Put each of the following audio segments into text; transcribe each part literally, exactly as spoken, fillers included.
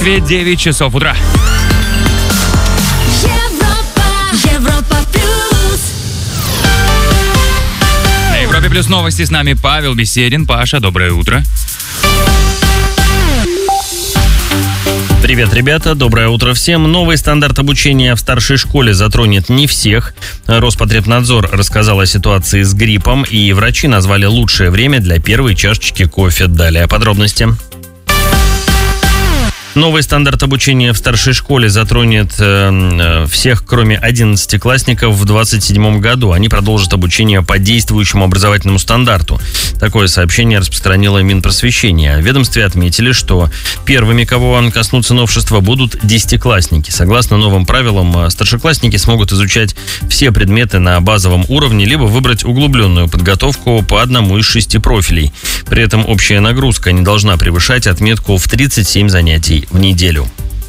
Москве девять часов утра. Европа, Европа плюс. На Европе плюс новости, с нами Павел Беседин. Паша, доброе утро. Привет, ребята, доброе утро всем. Новый стандарт обучения в старшей школе затронет не всех. Роспотребнадзор рассказал о ситуации с гриппом, и врачи назвали лучшее время для первой чашечки кофе. Далее подробности. Новый стандарт обучения в старшей школе затронет э, всех, кроме одиннадцатиклассников, в двадцать седьмом году. Они продолжат обучение по действующему образовательному стандарту. Такое сообщение распространило Минпросвещение. В ведомстве отметили, что первыми, кого коснутся новшества, будут десятиклассники. Согласно новым правилам, старшеклассники смогут изучать все предметы на базовом уровне, либо выбрать углубленную подготовку по одному из шести профилей. При этом общая нагрузка не должна превышать отметку в тридцать семь занятий в неделю.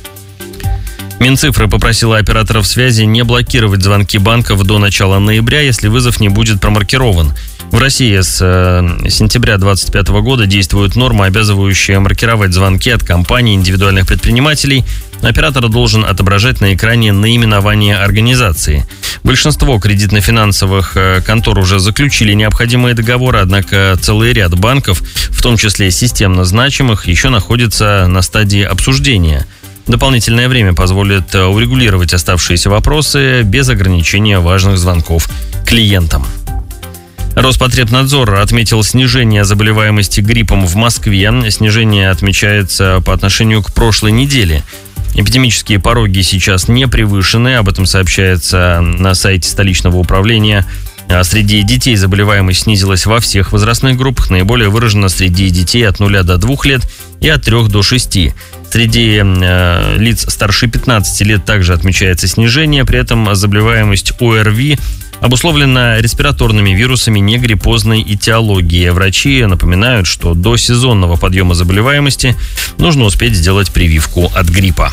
Минцифры попросила операторов связи не блокировать звонки банков до начала ноября, если вызов не будет промаркирован. В России с э, сентября двадцать пятого года действует норма, обязывающая маркировать звонки от компаний и индивидуальных предпринимателей. Оператор должен отображать на экране наименование организации. Большинство кредитно-финансовых э, контор уже заключили необходимые договоры, однако целый ряд банков, в том числе системно значимых, еще находится на стадии обсуждения. Дополнительное время позволит урегулировать оставшиеся вопросы без ограничения важных звонков клиентам. Роспотребнадзор отметил снижение заболеваемости гриппом в Москве. Снижение отмечается по отношению к прошлой неделе. Эпидемические пороги сейчас не превышены, об этом сообщается на сайте столичного управления. А среди детей заболеваемость снизилась во всех возрастных группах, наиболее выражена среди детей от нуля до двух лет и от трёх до шести. Среди э, лиц старше пятнадцати лет также отмечается снижение, при этом заболеваемость ОРВИ обусловлена респираторными вирусами негриппозной этиологии. Врачи напоминают, что до сезонного подъема заболеваемости нужно успеть сделать прививку от гриппа.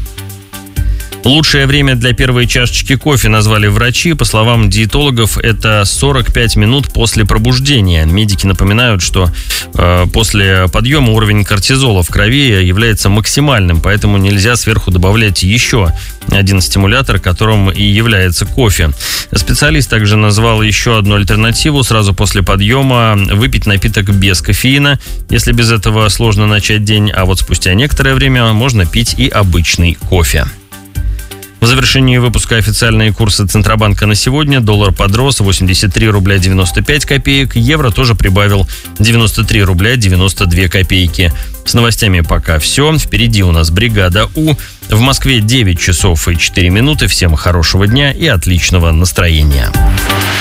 Лучшее время для первой чашечки кофе назвали врачи. По словам диетологов, это сорок пять минут после пробуждения. Медики напоминают, что э, после подъема уровень кортизола в крови является максимальным, поэтому нельзя сверху добавлять еще один стимулятор, которым и является кофе. Специалист также назвал еще одну альтернативу: сразу после подъема выпить напиток без кофеина, если без этого сложно начать день, а вот спустя некоторое время можно пить и обычный кофе. В завершении выпуска официальные курсы Центробанка на сегодня. Доллар подрос восемьдесят три рубля девяносто пять копеек. Евро тоже прибавил девяносто три рубля девяносто две копейки. С новостями пока все. Впереди у нас бригада У. В Москве девять часов и четыре минуты. Всем хорошего дня и отличного настроения.